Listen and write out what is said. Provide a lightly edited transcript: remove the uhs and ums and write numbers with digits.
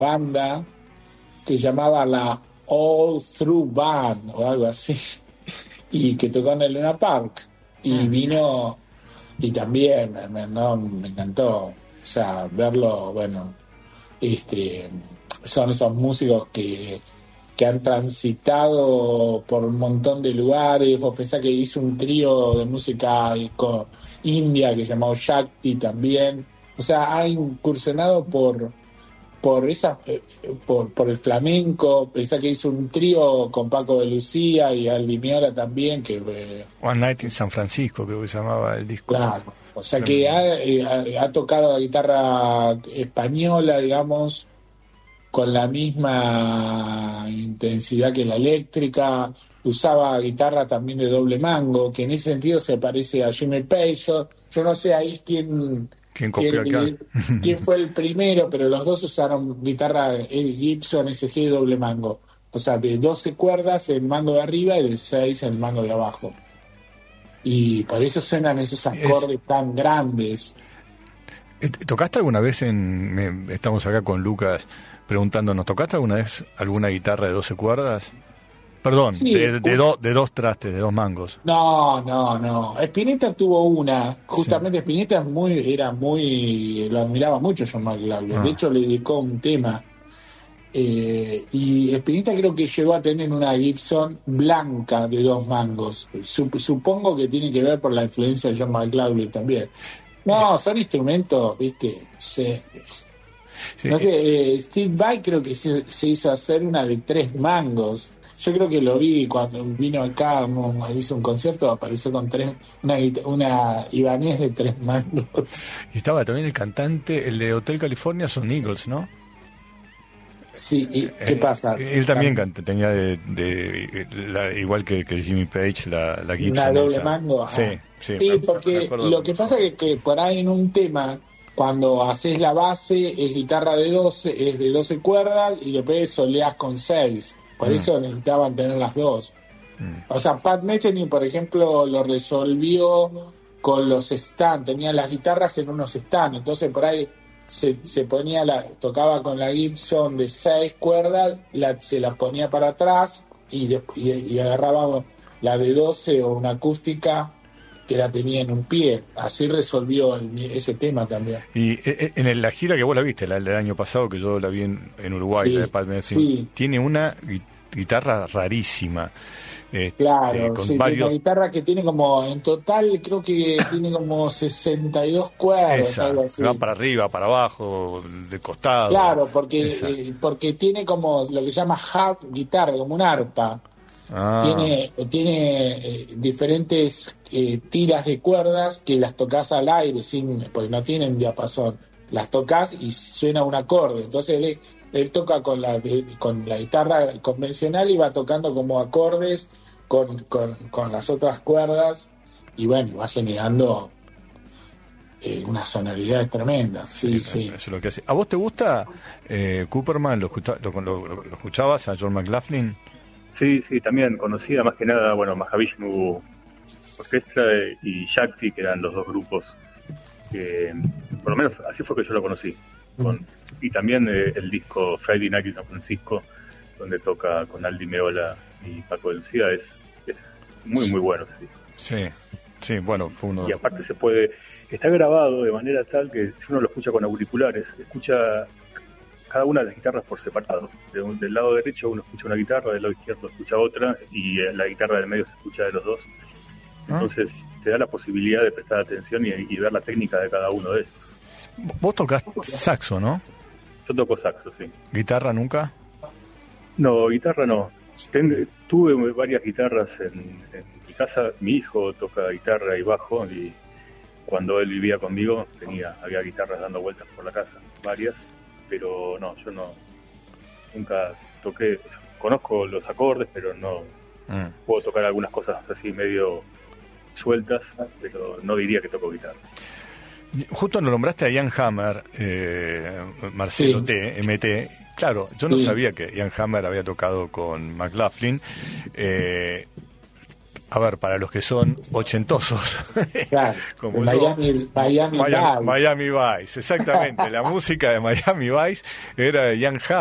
banda que llamaba la All Through Band o algo así, y que tocó en el Luna Park. Y vino, y también no, me encantó. O sea, verlo, bueno, son esos músicos que han transitado por un montón de lugares. Vos pensás que hizo un trío de música india que llamado Shakti también. O sea, ha incursionado por esa por el flamenco. Pensá que hizo un trío con Paco de Lucía y Aldi Meola también, que One Night in San Francisco, creo que se llamaba el disco. claro, o sea que ha tocado la guitarra española, digamos, con la misma intensidad que la eléctrica. Usaba guitarra también de doble mango, que en ese sentido se parece a Jimmy Page. Yo no sé ahí ¿Quién copió acá? quién fue el primero, pero los dos usaron guitarra Gibson SG doble mango. O sea, de 12 cuerdas el mango de arriba y de 6 el mango de abajo. Y por eso suenan esos acordes tan grandes. ¿Tocaste alguna vez estamos acá con Lucas preguntándonos, ¿tocaste alguna vez alguna guitarra de 12 cuerdas? Perdón, Sí, de dos trastes, de dos mangos. No. Spinetta tuvo una. Justamente Sí. Spinetta lo admiraba mucho John McLaughlin. De hecho, le dedicó un tema. Y Spinetta creo que llegó a tener una Gibson blanca de dos mangos. Supongo que tiene que ver por la influencia de John McLaughlin también. No, son instrumentos, ¿viste? Sí. Sí. No sé, Steve Vai creo que se hizo hacer una de 3 mangos. Yo creo que lo vi cuando vino acá, hizo un concierto, apareció con una Ibanez de 3 mangos. Y estaba también el cantante, el de Hotel California, Son Eagles, ¿no? Sí, ¿y qué pasa? Él también tenía igual que Jimmy Page, la Gibson. Una doble esa. mango. Sí, Ah. sí. Sí, porque acuerdo. lo que pasa es que por ahí en un tema, cuando haces la base, es guitarra de 12, es de 12 cuerdas, y después soleás con 6. Por eso necesitaban tener las dos. O sea, Pat Metheny, por ejemplo, lo resolvió con los stands. Tenía las guitarras en unos stands. Entonces, por ahí se ponía tocaba con la Gibson de 6 cuerdas, se la ponía para atrás y agarraba la de 12 o una acústica que la tenía en un pie. Así resolvió ese tema también. Y en la gira que vos la viste, la del año pasado, que yo la vi en Uruguay, Sí, la de Pat Metheny, sí. tiene una guitarra rarísima. Claro, con sí, varios... una guitarra que tiene como, en total creo que tiene como 62 cuerdas, Esa, algo así. va para arriba, para abajo, de costado. Claro, Esa. porque tiene como lo que se llama harp guitarra, como un arpa. Tiene diferentes tiras de cuerdas que las tocas al aire, porque no tienen diapasón. Las tocas y suena un acorde. Entonces él toca con la guitarra convencional y va tocando como acordes con las otras cuerdas, y bueno, va generando unas sonoridades tremendas. Sí. Eso es lo que hace. ¿A vos te gusta Cooperman? ¿Lo escuchabas a John McLaughlin? Sí, también conocía más que nada, bueno, Mahavishnu Orquestra y Shakti, que eran los dos grupos que, por lo menos así fue que yo lo conocí. Y también el disco Friday Night in San Francisco, donde toca con Aldi Meola y Paco de Lucía, es muy muy bueno ese disco. Sí, bueno, fue uno. Y aparte está grabado de manera tal que si uno lo escucha con auriculares, escucha cada una de las guitarras por separado. Del lado derecho uno escucha una guitarra, del lado izquierdo escucha otra, y la guitarra del medio se escucha de los dos. Entonces te da la posibilidad de prestar atención y ver la técnica de cada uno de esos. Vos tocás saxo, ¿no? Yo toco saxo, sí. ¿Guitarra nunca? No, guitarra no. Tuve varias guitarras en mi casa. Mi hijo toca guitarra y bajo, y cuando él vivía conmigo había guitarras dando vueltas por la casa, varias, pero no, yo nunca toqué. O sea, conozco los acordes, pero no puedo tocar algunas cosas así medio sueltas, pero no diría que toco guitarra. Justo nos nombraste a Ian Hammer, Marcelo MT. Claro, yo no sabía que Ian Hammer había tocado con McLaughlin. A ver, para los que son ochentosos, Claro, como Miami Vice. Miami Vice, exactamente. La música de Miami Vice era de Jan